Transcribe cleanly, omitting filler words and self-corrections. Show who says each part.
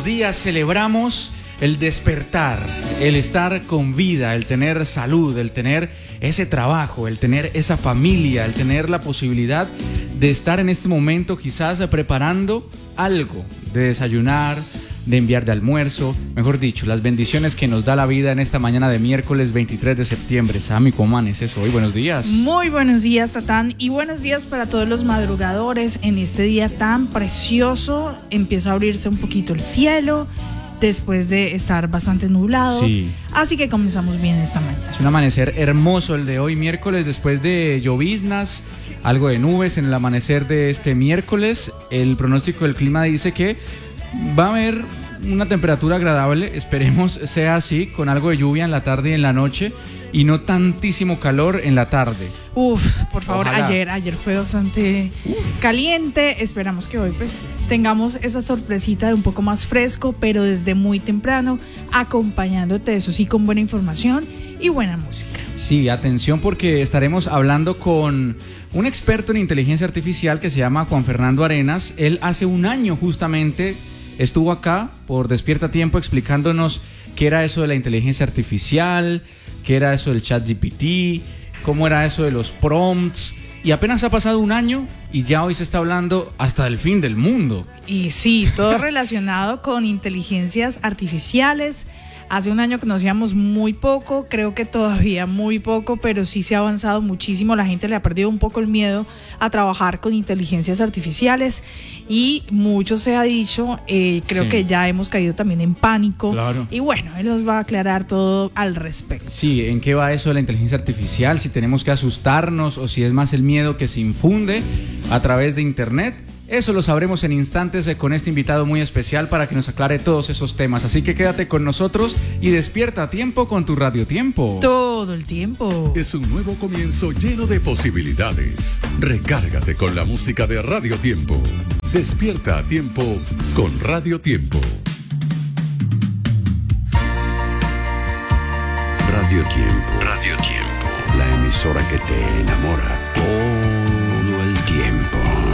Speaker 1: los días celebramos el despertar, el estar con vida, el tener salud, el tener ese trabajo, el tener esa familia, el tener la posibilidad de estar en este momento quizás preparando algo, de desayunar, de enviar de almuerzo, mejor dicho, las bendiciones que nos da la vida en esta mañana de miércoles 23 de septiembre. Sammy, ¿cómo amaneces hoy? Buenos días.
Speaker 2: Muy buenos días, Tatán, y buenos días para todos los madrugadores en este día tan precioso. Empieza a abrirse un poquito el cielo después de estar bastante nublado,
Speaker 1: sí.
Speaker 2: Así que comenzamos bien esta mañana.
Speaker 1: Es un amanecer hermoso el de hoy, miércoles, después de lloviznas, algo de nubes en el amanecer de este miércoles. El pronóstico del clima dice que va a haber una temperatura agradable, esperemos sea así, con algo de lluvia en la tarde y en la noche y no tantísimo calor en la tarde.
Speaker 2: Por favor,
Speaker 1: ojalá.
Speaker 2: ayer fue bastante caliente. Esperamos que hoy pues tengamos esa sorpresita de un poco más fresco, pero desde muy temprano, acompañándote, eso sí, con buena información y buena música.
Speaker 1: Sí, atención, porque estaremos hablando con un experto en inteligencia artificial que se llama Juan Fernando Arenas. Él hace un año justamente estuvo acá por Despierta Tiempo explicándonos qué era eso de la inteligencia artificial, qué era eso del ChatGPT, cómo era eso de los prompts. Y apenas ha pasado un año y ya hoy se está hablando hasta del fin del mundo.
Speaker 2: Y sí, todo relacionado con inteligencias artificiales. Hace un año conocíamos muy poco, creo que todavía muy poco, pero sí se ha avanzado muchísimo. La gente le ha perdido un poco el miedo a trabajar con inteligencias artificiales y mucho se ha dicho, creo que ya hemos caído también en pánico.
Speaker 1: Claro.
Speaker 2: Y bueno, él nos va a aclarar todo al respecto.
Speaker 1: Sí, ¿en qué va eso de la inteligencia artificial? Si tenemos que asustarnos o si es más el miedo que se infunde a través de internet. Eso lo sabremos en instantes con este invitado muy especial para que nos aclare todos esos temas. Así que quédate con nosotros y despierta a tiempo con tu Radio Tiempo.
Speaker 2: Todo el tiempo.
Speaker 3: Es un nuevo comienzo lleno de posibilidades. Recárgate con la música de Radio Tiempo. Despierta a tiempo con Radio Tiempo.
Speaker 4: Radio Tiempo. Radio Tiempo. La emisora que te enamora todo el tiempo.